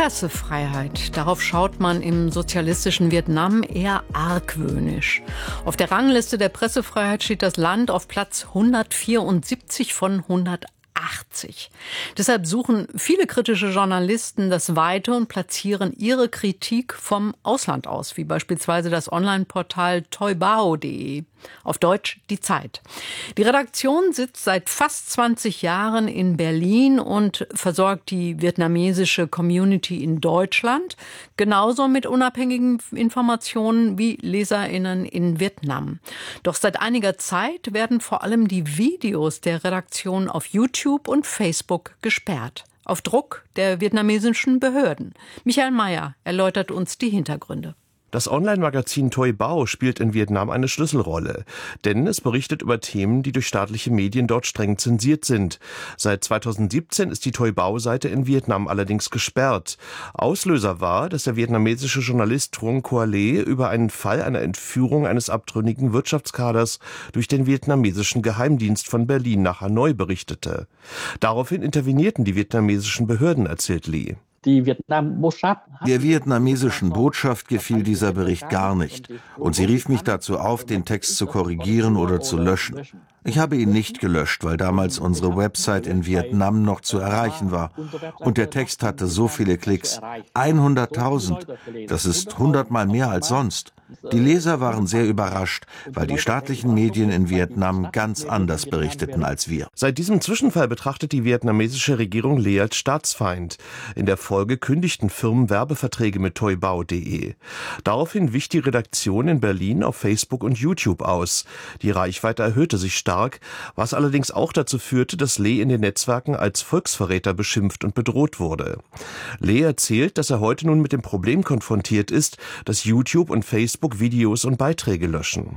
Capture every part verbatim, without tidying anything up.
Pressefreiheit. Darauf schaut man im sozialistischen Vietnam eher argwöhnisch. Auf der Rangliste der Pressefreiheit steht das Land auf Platz hundertvierundsiebzig von hundertachtzig. Deshalb suchen viele kritische Journalisten das Weite und platzieren ihre Kritik vom Ausland aus, wie beispielsweise das Online-Portal toibao punkt de. Auf Deutsch die Zeit. Die Redaktion sitzt seit fast zwanzig Jahren in Berlin und versorgt die vietnamesische Community in Deutschland genauso mit unabhängigen Informationen wie LeserInnen in Vietnam. Doch seit einiger Zeit werden vor allem die Videos der Redaktion auf YouTube und Facebook gesperrt. Auf Druck der vietnamesischen Behörden. Michael Mayer erläutert uns die Hintergründe. Das Online-Magazin toibao spielt in Vietnam eine Schlüsselrolle, denn es berichtet über Themen, die durch staatliche Medien dort streng zensiert sind. Seit zweitausendsiebzehn ist die Toibao-Seite in Vietnam allerdings gesperrt. Auslöser war, dass der vietnamesische Journalist Truong Quoc Le über einen Fall einer Entführung eines abtrünnigen Wirtschaftskaders durch den vietnamesischen Geheimdienst von Berlin nach Hanoi berichtete. Daraufhin intervenierten die vietnamesischen Behörden, erzählt Le. Der vietnamesischen Botschaft gefiel dieser Bericht gar nicht. Und sie rief mich dazu auf, den Text zu korrigieren oder zu löschen. Ich habe ihn nicht gelöscht, weil damals unsere Website in Vietnam noch zu erreichen war. Und der Text hatte so viele Klicks. hunderttausend. Das ist hundertmal mehr als sonst. Die Leser waren sehr überrascht, weil die staatlichen Medien in Vietnam ganz anders berichteten als wir. Seit diesem Zwischenfall betrachtet die vietnamesische Regierung Le als Staatsfeind. In der Folge kündigten Firmen Werbeverträge mit toibao punkt de. Daraufhin wich die Redaktion in Berlin auf Facebook und YouTube aus. Die Reichweite erhöhte sich stark, was allerdings auch dazu führte, dass Le in den Netzwerken als Volksverräter beschimpft und bedroht wurde. Le erzählt, dass er heute nun mit dem Problem konfrontiert ist, dass YouTube und Facebook Videos und Beiträge löschen.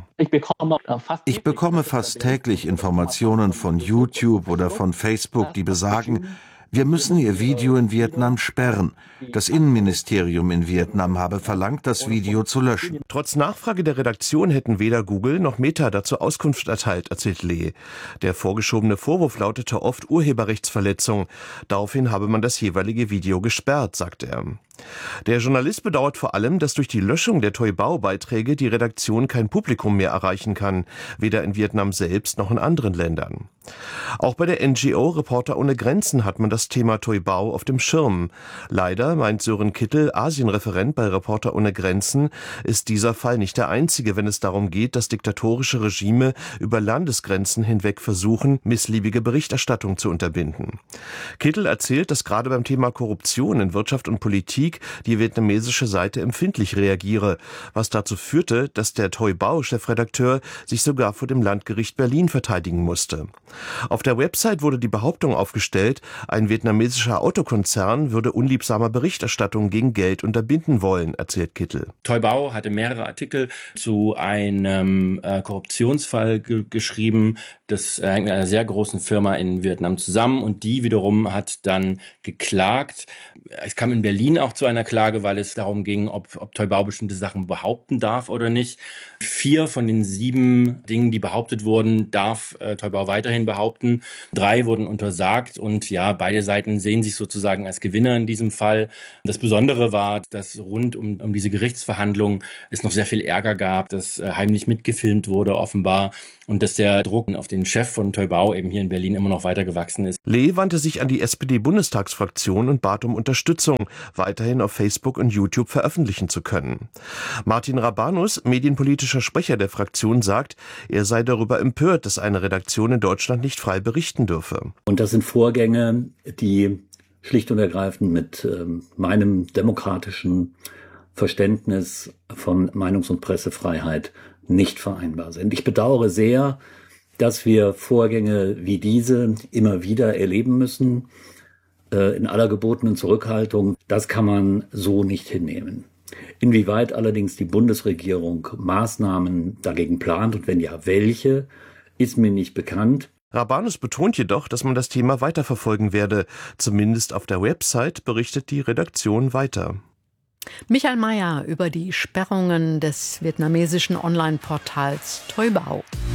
Ich bekomme fast täglich Informationen von YouTube oder von Facebook, die besagen, wir müssen Ihr Video in Vietnam sperren. Das Innenministerium in Vietnam habe verlangt, das Video zu löschen. Trotz Nachfrage der Redaktion hätten weder Google noch Meta dazu Auskunft erteilt, erzählt Le. Der vorgeschobene Vorwurf lautete oft Urheberrechtsverletzung. Daraufhin habe man das jeweilige Video gesperrt, sagt er. Der Journalist bedauert vor allem, dass durch die Löschung der Toibao-Beiträge die Redaktion kein Publikum mehr erreichen kann, weder in Vietnam selbst noch in anderen Ländern. Auch bei der N G O Reporter ohne Grenzen hat man das Thema Toibao auf dem Schirm. Leider, meint Sören Kittel, Asienreferent bei Reporter ohne Grenzen, ist dieser Fall nicht der einzige, wenn es darum geht, dass diktatorische Regime über Landesgrenzen hinweg versuchen, missliebige Berichterstattung zu unterbinden. Kittel erzählt, dass gerade beim Thema Korruption in Wirtschaft und Politik die vietnamesische Seite empfindlich reagiere, was dazu führte, dass der Toibao-Chefredakteur sich sogar vor dem Landgericht Berlin verteidigen musste. Auf der Website wurde die Behauptung aufgestellt, ein vietnamesischer Autokonzern würde unliebsamer Berichterstattung gegen Geld unterbinden wollen, erzählt Kittel. Toibao hatte mehrere Artikel zu einem äh, Korruptionsfall ge- geschrieben. Das hängt mit einer sehr großen Firma in Vietnam zusammen und die wiederum hat dann geklagt. Es kam in Berlin auch zu einer Klage, weil es darum ging, ob, ob Toibao bestimmte Sachen behaupten darf oder nicht. Vier von den sieben Dingen, die behauptet wurden, darf äh, Toibao weiterhin behaupten. Drei wurden untersagt und ja, beide Seiten sehen sich sozusagen als Gewinner in diesem Fall. Das Besondere war, dass rund um, um diese Gerichtsverhandlungen es noch sehr viel Ärger gab, dass äh, heimlich mitgefilmt wurde offenbar und dass der Druck auf den Chef von Toibao eben hier in Berlin immer noch weiter gewachsen ist. Le wandte sich an die S P D-Bundestagsfraktion und bat um Unterstützung, weiterhin auf Facebook und YouTube veröffentlichen zu können. Martin Rabanus, medienpolitischer Sprecher der Fraktion, sagt, er sei darüber empört, dass eine Redaktion in Deutschland nicht frei berichten dürfe. Und das sind Vorgänge, die schlicht und ergreifend mit äh, meinem demokratischen Verständnis von Meinungs- und Pressefreiheit nicht vereinbar sind. Ich bedauere sehr, dass wir Vorgänge wie diese immer wieder erleben müssen, äh, in aller gebotenen Zurückhaltung. Das kann man so nicht hinnehmen. Inwieweit allerdings die Bundesregierung Maßnahmen dagegen plant und wenn ja, welche, ist mir nicht bekannt. Rabanus betont jedoch, dass man das Thema weiterverfolgen werde. Zumindest auf der Website berichtet die Redaktion weiter. Michael Mayer über die Sperrungen des vietnamesischen Online-Portals toibao.